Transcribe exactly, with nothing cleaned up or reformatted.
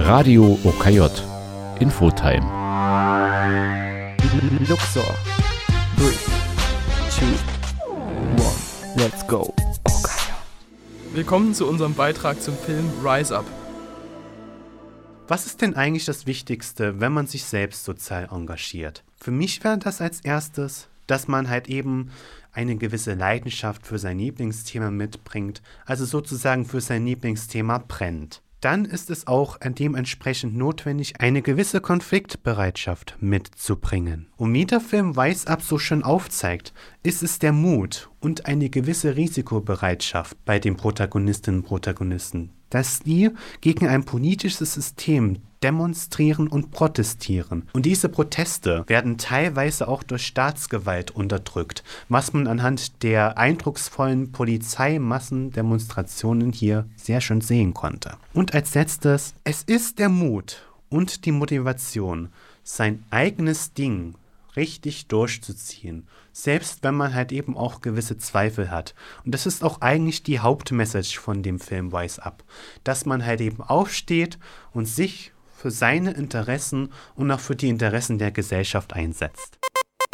Radio O K J Infotime. Luxor. three, two, one, let's go. O K J. Willkommen zu unserem Beitrag zum Film Rise Up. Was ist denn eigentlich das Wichtigste, wenn man sich selbst sozial engagiert? Für mich wäre das als erstes, dass man halt eben eine gewisse Leidenschaft für sein Lieblingsthema mitbringt, also sozusagen für sein Lieblingsthema brennt. Dann ist es auch dementsprechend notwendig, eine gewisse Konfliktbereitschaft mitzubringen. Und wie der Film Rise Up so schön aufzeigt, ist es der Mut und eine gewisse Risikobereitschaft bei den Protagonistinnen und Protagonisten, dass die gegen ein politisches System demonstrieren und protestieren. Und diese Proteste werden teilweise auch durch Staatsgewalt unterdrückt, was man anhand der eindrucksvollen Polizeimassendemonstrationen hier sehr schön sehen konnte. Und als letztes, es ist der Mut und die Motivation, sein eigenes Ding richtig durchzuziehen, selbst wenn man halt eben auch gewisse Zweifel hat. Und das ist auch eigentlich die Hauptmessage von dem Film Rise Up, dass man halt eben aufsteht und sich für seine Interessen und auch für die Interessen der Gesellschaft einsetzt.